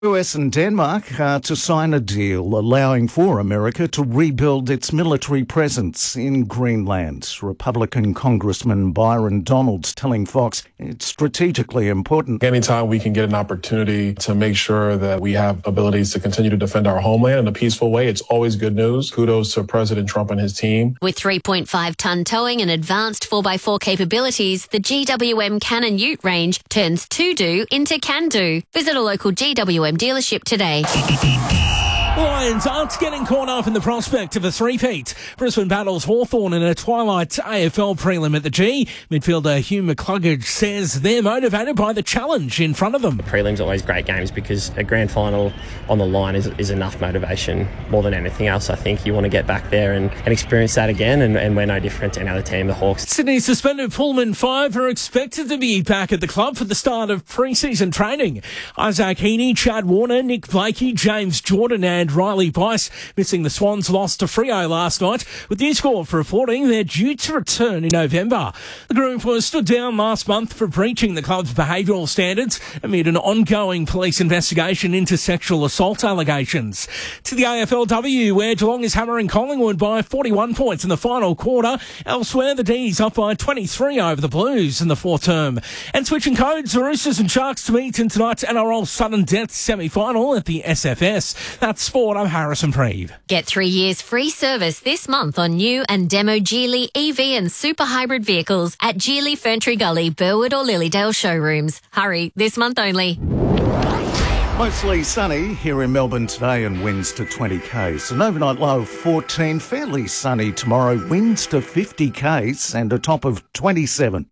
US and Denmark are to sign a deal allowing for America to rebuild its military presence in Greenland. Republican Congressman Byron Donalds telling Fox it's strategically important. Anytime we can get an opportunity to make sure that we have abilities to continue to defend our homeland in a peaceful way, it's always good news. Kudos to President Trump and his team. With 3.5-ton towing and advanced 4x4 capabilities, the GWM Cannon Ute range turns to-do into can-do. Visit a local GWM dealership today. Lions aren't getting caught up in the prospect of a three-peat. Brisbane battles Hawthorn in a twilight AFL prelim at the G. Midfielder Hugh McCluggage says they're motivated by the challenge in front of them. Prelim's always great games because a grand final on the line is enough motivation. More than anything else, I think you want to get back there and experience that again, and we're no different to any other team, the Hawks. Sydney suspended Pullman 5 are expected to be back at the club for the start of pre-season training. Isaac Heaney, Chad Warner, Nick Blakey, James Jordan and Riley Bice missing the Swans' loss to Freo last night, with News Corp reporting they're due to return in November. The group was stood down last month for breaching the club's behavioural standards amid an ongoing police investigation into sexual assault allegations. To the AFLW, where Geelong is hammering Collingwood by 41 points in the final quarter. Elsewhere, the D's up by 23 over the Blues in the fourth term. And switching codes, the Roosters and Sharks to meet in tonight's NRL Sudden Death semi-final at the SFS. That's sport. I'm Harrison Preeve. Get 3 years free service this month on new and demo Geely EV and super hybrid vehicles at Geely Ferntree Gully, Burwood or Lilydale showrooms. Hurry, this month only. Mostly sunny here in Melbourne today and winds to 20 k's. An overnight low of 14, fairly sunny tomorrow, winds to 50 k's and a top of 27.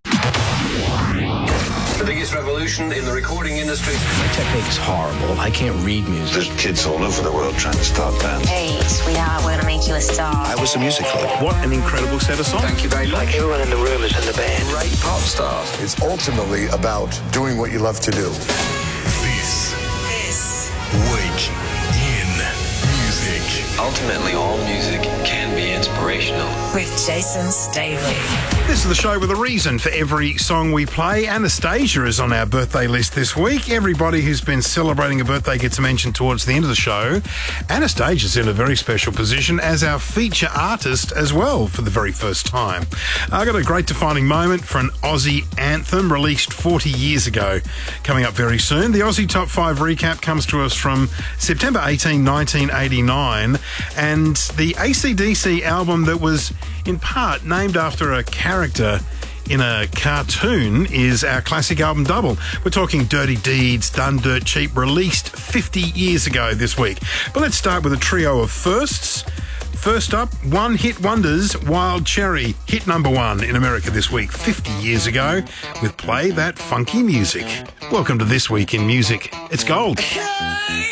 The biggest revolution in the recording industry. My technique's horrible. I can't read music. There's kids all over the world trying to start bands. Hey, sweetheart, we're going to make you a star. I was a music club. What an incredible set of songs. Thank you very much. Like everyone in the room is in the band. Great pop stars. It's ultimately about doing what you love to do. This week in music. Ultimately, all music can be inspirational. With Jason Staley. This is the show with a reason for every song we play. Anastasia is on our birthday list this week. Everybody who's been celebrating a birthday gets mentioned towards the end of the show. Anastasia's in a very special position as our feature artist as well for the very first time. I got a great defining moment for an Aussie anthem released 40 years ago coming up very soon. The Aussie Top 5 recap comes to us from September 18, 1989, and the AC/DC album that was in part named after a character in a cartoon is our classic album double. We're talking Dirty Deeds, Done Dirt Cheap, released 50 years ago this week. But let's start with a trio of firsts. First up, One Hit Wonders, Wild Cherry, hit number 1 in America this week, 50 years ago, with Play That Funky Music. Welcome to This Week in Music. It's gold.